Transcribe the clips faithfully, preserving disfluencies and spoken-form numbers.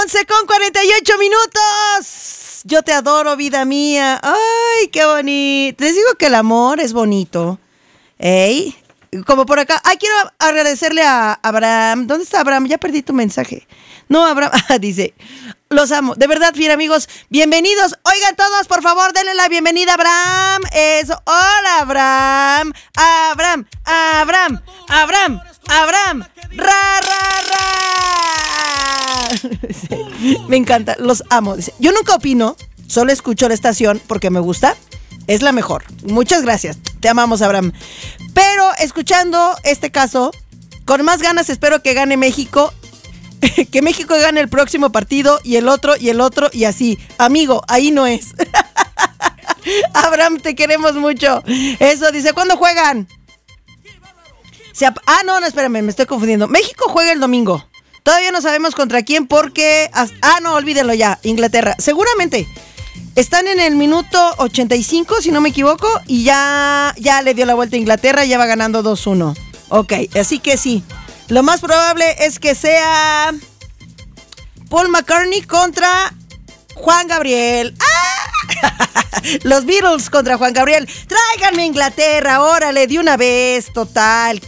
once con cuarenta y ocho minutos. Yo te adoro, vida mía. Ay, qué bonito. Les digo que el amor es bonito. Ey, como por acá. Ay, quiero agradecerle a Abraham. ¿Dónde está Abraham? Ya perdí tu mensaje. No, Abraham. Dice, los amo. De verdad, fiel amigos, bienvenidos. Oigan todos, por favor, denle la bienvenida a Abraham. Eso. Hola, Abraham. Abraham, Abraham, Abraham, Abraham. Ra, ra, ra. Sí, me encanta, los amo. Dice, yo nunca opino, solo escucho la estación porque me gusta. Es la mejor. Muchas gracias. Te amamos, Abraham. Pero escuchando este caso, con más ganas espero que gane México. Que México gane el próximo partido y el otro y el otro y así. Amigo, ahí no es. Abraham, te queremos mucho. Eso, dice, ¿cuándo juegan? Se ap- ah, no, no, espérame, me estoy confundiendo. México juega el domingo. Todavía no sabemos contra quién porque... Ah, no, olvídenlo ya, Inglaterra. Seguramente. Están en el minuto ochenta y cinco, si no me equivoco, y ya, ya le dio la vuelta a Inglaterra, ya va ganando dos uno. Ok, así que sí. Lo más probable es que sea Paul McCartney contra Juan Gabriel. ¡Ah! Los Beatles contra Juan Gabriel. Tráiganme a Inglaterra, órale, de una vez, total.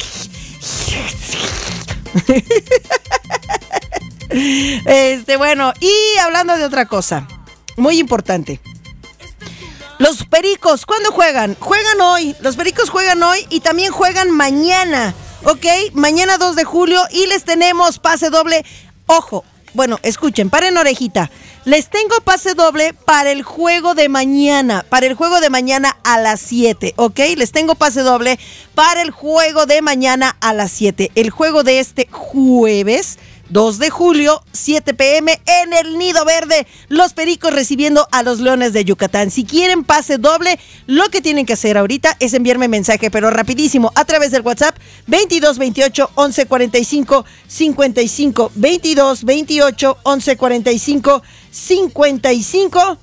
Este, bueno, y hablando de otra cosa, muy importante. Los Pericos, ¿cuándo juegan? Juegan hoy. Los Pericos juegan hoy y también juegan mañana. Ok, mañana dos de julio y les tenemos pase doble. Ojo, bueno, escuchen, paren orejita. Les tengo pase doble para el juego de mañana, para el juego de mañana a las siete, ¿ok? Les tengo pase doble para el juego de mañana a las siete. El juego de este jueves dos de julio, siete pm en el Nido Verde. Los Pericos recibiendo a los Leones de Yucatán. Si quieren pase doble, lo que tienen que hacer ahorita es enviarme mensaje, pero rapidísimo, a través del WhatsApp veintidós veintiocho once cuarenta y cinco cincuenta y cinco. veintidós veintiocho once cuarenta y cinco cincuenta y cinco.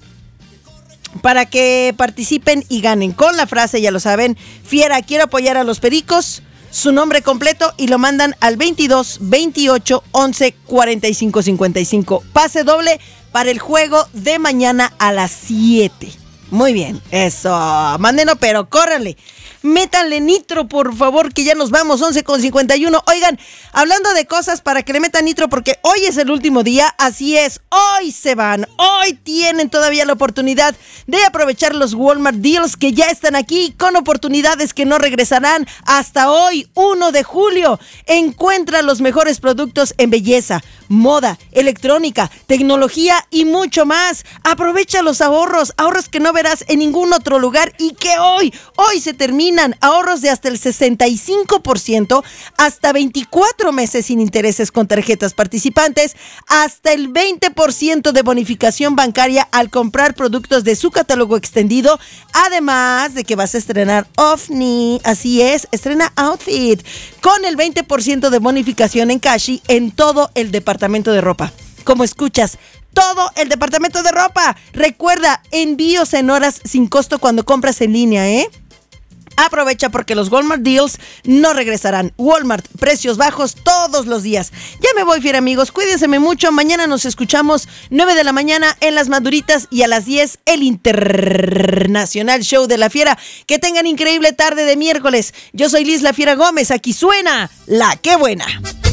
Para que participen y ganen con la frase, ya lo saben, fiera, quiero apoyar a los Pericos, su nombre completo y lo mandan al veintidós veintiocho once cuarenta y cinco cincuenta y cinco. Pase doble para el juego de mañana a las siete. Muy bien, eso, mándenlo, pero córranle. Métanle nitro, por favor, que ya nos vamos, once con cincuenta y uno. Oigan, hablando de cosas para que le metan nitro, porque hoy es el último día, así es, hoy se van, hoy tienen todavía la oportunidad de aprovechar los Walmart Deals que ya están aquí, con oportunidades que no regresarán hasta hoy, uno de julio. Encuentra los mejores productos en belleza, moda, electrónica, tecnología y mucho más. Aprovecha los ahorros, ahorros que no verás en ningún otro lugar y que hoy, hoy se terminan. Ahorros de hasta el sesenta y cinco por ciento, hasta veinticuatro meses sin intereses con tarjetas participantes, hasta el veinte por ciento de bonificación bancaria al comprar productos de su catálogo extendido, además de que vas a estrenar OVNI, así es, estrena Outfit, con el veinte por ciento de bonificación en Cashi en todo el departamento de ropa. Como escuchas, todo el departamento de ropa. Recuerda, envíos en horas sin costo cuando compras en línea, ¿eh? Aprovecha porque los Walmart Deals no regresarán. Walmart, precios bajos todos los días. Ya me voy, fiera amigos, cuídense mucho. Mañana nos escuchamos nueve de la mañana en Las Maduritas y a las diez el Internacional Show de la Fiera. Que tengan increíble tarde de miércoles. Yo soy Liz La Fiera Gómez, aquí suena La Qué Buena.